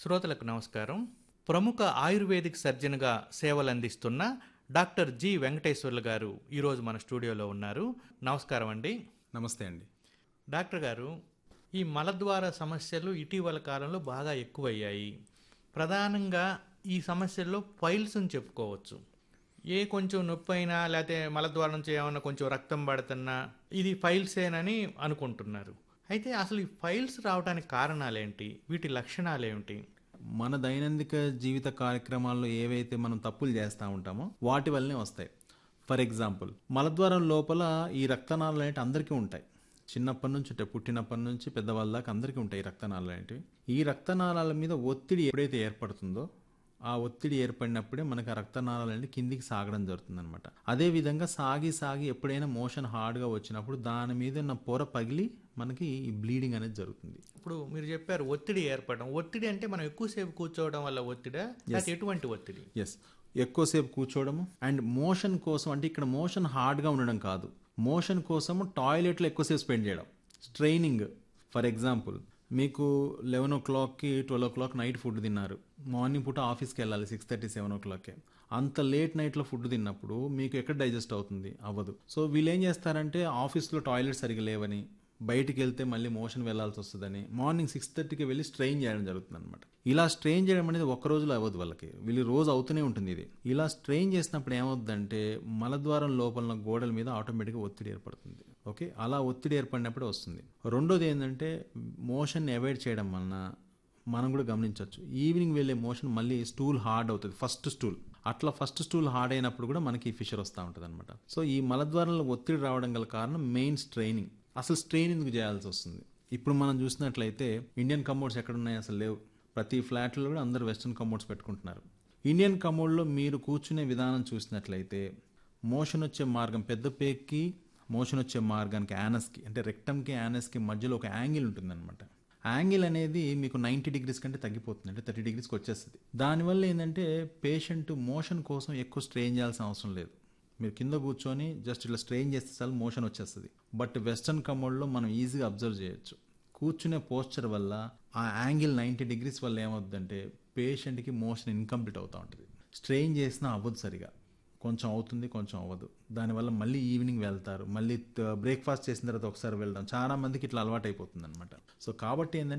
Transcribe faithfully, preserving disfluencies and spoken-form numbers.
శ్రోతలకు నమస్కారం. ప్రముఖ ఆయుర్వేదిక్ సర్జన్గా సేవలందిస్తున్న డాక్టర్ జి వెంకటేశ్వర్లు గారు ఈరోజు మన స్టూడియోలో ఉన్నారు. నమస్కారం అండి. నమస్తే అండి. డాక్టర్ గారు, ఈ మలద్వార సమస్యలు ఇటీవల కాలంలో బాగా ఎక్కువయ్యాయి. ప్రధానంగా ఈ సమస్యల్లో ఫైల్స్ అని చెప్పుకోవచ్చు. ఏ కొంచెం నొప్పి అయినా లేకపోతే మలద్వారం నుంచి ఏమన్నా కొంచెం రక్తం పడుతున్నా ఇది ఫైల్సేనని అనుకుంటున్నారు. అయితే అసలు ఈ ఫైల్స్ రావడానికి కారణాలేంటి? వీటి లక్షణాలేమిటి? మన దైనందిక జీవిత కార్యక్రమాల్లో ఏవైతే మనం తప్పులు చేస్తూ ఉంటామో వాటి వల్లనే వస్తాయి. ఫర్ ఎగ్జాంపుల్, మలద్వారం లోపల ఈ రక్తనాళాలు అనేవి అందరికీ ఉంటాయి. చిన్నప్పటి నుంచి అంటే పుట్టినప్పటి నుంచి పెద్దవాళ్ళ దాకా అందరికీ ఉంటాయి ఈ రక్తనాళాలు అనేటివి. ఈ రక్తనాళాల మీద ఒత్తిడి ఎప్పుడైతే ఏర్పడుతుందో ఆ ఒత్తిడి ఏర్పడినప్పుడే మనకు ఆ రక్తనాళాలు అనేది కిందికి సాగడం జరుగుతుంది అనమాట. అదేవిధంగా సాగి సాగి ఎప్పుడైనా మోషన్ హార్డ్గా వచ్చినప్పుడు దాని మీద ఉన్న పొర పగిలి మనకి ఈ బ్లీడింగ్ అనేది జరుగుతుంది. ఇప్పుడు మీరు చెప్పారు ఒత్తిడి ఏర్పడడం. ఒత్తిడి అంటే మనం ఎక్కువసేపు కూర్చోవడం వల్ల ఒత్తిడా, లేకపోతే ఎటువంటి ఒత్తిడి? ఎస్, ఎక్కువసేపు కూర్చోవడము అండ్ మోషన్ కోసం, అంటే ఇక్కడ మోషన్ హార్డ్గా ఉండడం కాదు, మోషన్ కోసము టాయిలెట్లో ఎక్కువసేపు స్పెండ్ చేయడం, స్ట్రైనింగ్. ఫర్ ఎగ్జాంపుల్, మీకు లెవెన్ ఓ క్లాక్కి ట్వెల్వ్ ఓ క్లాక్ నైట్ ఫుడ్ తిన్నారు, మార్నింగ్ పూట ఆఫీస్కి వెళ్ళాలి సిక్స్ థర్టీ సెవెన్ ఓ క్లాక్కే. అంత లేట్ నైట్లో ఫుడ్ తిన్నప్పుడు మీకు ఎక్కడ డైజెస్ట్ అవుతుంది? అవ్వదు. సో వీళ్ళు ఏం చేస్తారంటే ఆఫీస్లో టాయిలెట్ సరిగా లేవని, బయటికి వెళ్తే మళ్ళీ మోషన్ వెళ్లాల్సి వస్తుందని మార్నింగ్ సిక్స్ థర్టీకి వెళ్ళి స్ట్రెయిన్ చేయడం జరుగుతుంది అనమాట. ఇలా స్ట్రెయిన్ చేయడం అనేది ఒక్క రోజులో అవ్వదు, వాళ్ళకి వీళ్ళు రోజు అవుతూనే ఉంటుంది ఇది. ఇలా స్ట్రెయిన్ చేసినప్పుడు ఏమవుతుందంటే మలద్వారం లోపల గోడల మీద ఆటోమేటిక్గా ఒత్తిడి ఏర్పడుతుంది. ఓకే, అలా ఒత్తిడి ఏర్పడినప్పుడే వస్తుంది. రెండోది ఏంటంటే మోషన్ అవాయిడ్ చేయడం వలన మనం కూడా గమనించవచ్చు, ఈవినింగ్ వెళ్ళే మోషన్ మళ్ళీ స్టూల్ హార్డ్ అవుతుంది, ఫస్ట్ స్టూల్. అట్లా ఫస్ట్ స్టూల్ హార్డ్ అయినప్పుడు కూడా మనకి ఫిషర్ వస్తూ ఉంటుంది అనమాట. సో ఈ మలద్వారంలో ఒత్తిడి రావడం గల కారణం మెయిన్ స్ట్రెయినింగ్. అసలు స్ట్రెయిన్ ఎందుకు చేయాల్సి వస్తుంది? ఇప్పుడు మనం చూసినట్లయితే ఇండియన్ కమోడ్స్ ఎక్కడున్నాయి? అసలు లేవు. ప్రతి ఫ్లాట్లో కూడా అందరూ వెస్ట్రన్ కమోడ్స్ పెట్టుకుంటున్నారు. ఇండియన్ కమోడ్లో మీరు కూర్చునే విధానం చూసినట్లయితే మోషన్ వచ్చే మార్గం, పెద్ద పేక్కి మోషన్ వచ్చే మార్గానికి యానస్కి, అంటే రెక్టమ్కి యానస్కి మధ్యలో ఒక యాంగిల్ ఉంటుందన్నమాట. యాంగిల్ అనేది మీకు నైంటీ డిగ్రీస్ కంటే తగ్గిపోతుంది, అంటే థర్టీ డిగ్రీస్కి వచ్చేస్తుంది. దానివల్ల ఏంటంటే పేషెంట్ మోషన్ కోసం ఎక్కువ స్ట్రెయిన్ చేయాల్సిన అవసరం లేదు. మీరు కింద కూర్చొని జస్ట్ ఇట్లా స్ట్రెయిన్ చేస్తే చాలు మోషన్ వచ్చేస్తుంది. బట్ వెస్టర్న్ కమోడ్లో మనం ఈజీగా అబ్జర్వ్ చేయొచ్చు, కూర్చునే పోస్చర్ వల్ల ఆ యాంగిల్ నైంటీ డిగ్రీస్ వల్ల ఏమవుతుందంటే పేషెంట్కి మోషన్ ఇన్కంప్లీట్ అవుతూ ఉంటుంది. స్ట్రెయిన్ చేసినా అవ్వదు సరిగా, కొంచెం అవుతుంది కొంచెం అవ్వదు. దానివల్ల మళ్ళీ ఈవినింగ్ వెళ్తారు, మళ్ళీ బ్రేక్ఫాస్ట్ చేసిన తర్వాత ఒకసారి వెళ్ళడం. చాలా మందికి ఇట్లా అలవాటు అయిపోతుంది అనమాట. సో కాబట్టి ఏంటంటే